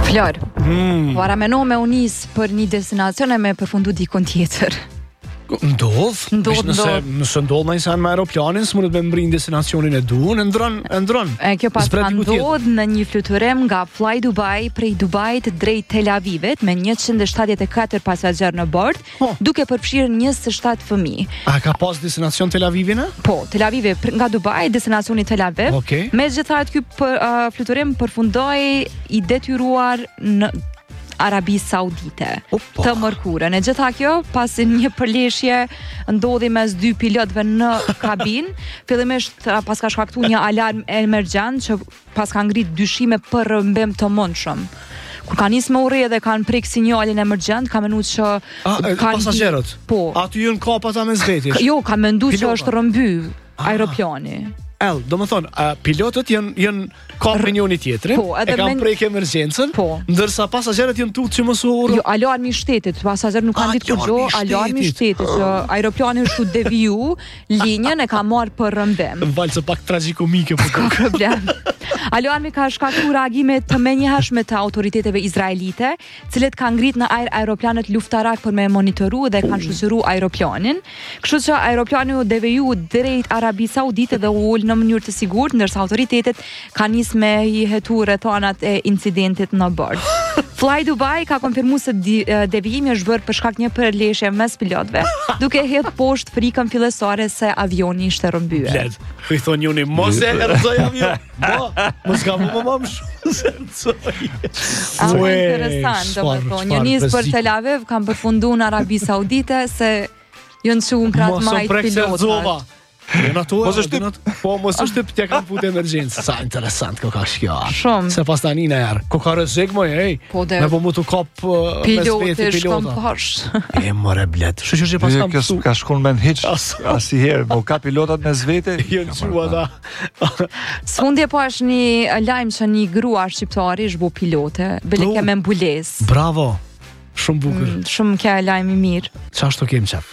Flor, ora meno me unis për një destinacion e me përfundu dikon tjetër. Ndodh. Nëse ndodh në insan me aeroplanin, s'mundet me mbrin destinacionin e duhun, e ndron. Kjo pas ka ndodh në një fluturim nga Fly Dubai prej Dubait drejt Tel Avivit me 174 pasagjer në bord, duke përfshirë 27 fëmijë. A ka pas destinacion Tel Avivin? Po, Tel Avivi nga Dubai, destinacioni Tel Aviv. Megjithatë ky fluturim përfundoi i detyruar në Arabi Saudite të mërkurën. E gjitha kjo, pasi një përleshje ndodhi mes dy pilotëve në kabin, fillimisht pas ka shkaktu një alarm emergjent që pas ka ngrit dyshime për rrëmbim të mundshëm. Kur ka nisë me urrje dhe kanë prek sinjalin emergjent, ka menduar që pasagerët. Po. Aty janë kapa ta mes vetish. Jo, ka menduar që është rrëmby aeroplani. Do më thonë, pilotët janë kapë njëri tjetrin, e kanë prejkë emergjencën, ndërsa pasagerët janë tutë që mos u urrë. Jo, alarmi i shtetit, pasagerët nuk kanë ditë kurrë, alarmi i shtetit, që aeroplani është u deviju, linjën e ka marrë për rrëmbim. Valse pak tragjikomike po. Ka problem. Alarmi ka shkaktuar reagime të menjëhershme të autoriteteve izraelite, cilët kanë ngrit në ajër aeroplanet luftarak për me monitoru dhe kanë shoqëruar aeroplanin. Kështu që aeroplani u deviju drejt Arabi Saudite dhe u ul në mënyrë të sigurt, ndërsa autoritetet kanë nisë me i hetu rrethanat e incidentit në bord. Fly Dubai ka konfirmuar se devijimi është bërë për shkak një përleshje mes pilotëve, duke hedhur poshtë frikën fillestare se avioni ishte rrëmbyer. I thonë njëni, mos e rrëzoj avion. Mos ka më shumë. Interesant, do më thonë. Një nisë për Tel Aviv, kam përfundu në Arabi Saudite, se jënë që unë kratë majtë pilotat. Po, mos është t'ja kanë putë emergjencë. Sa interesant ko ka shkjo. Shumë. Se pas tani në erë. Ko ka rëzik moj, me po mu t'u kap pilote shkom pash. More bled. Shë që pas kam pësu. Ka shkun me në hiq asiherë. Po ka pilotat me zvete. Jënë qua da. Sfundje po është një lajmë që një grua shqiptari është bu pilote. Bile ke me mbules. Bravo. Shumë bukur. Shumë kja lajmë i mirë. Qa është të kemë qep?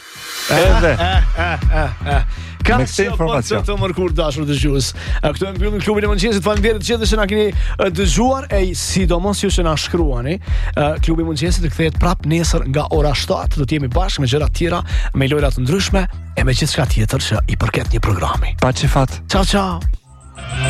Ka me këtë informacion të mërkur dashur dëgjues. Këtu e mbyllim klubin e mëngjesit. Faleminderit të gjithëve që na keni dëgjuar e sidomos ju që na shkruani. Klubi i mëngjesit kthehet prap nesër nga ora 7. Do të jemi bashkë me gjëra të tjera, me lojra të ndryshme e me gjithçka tjetër që i përket një programi. Paçi fat. Ciao ciao.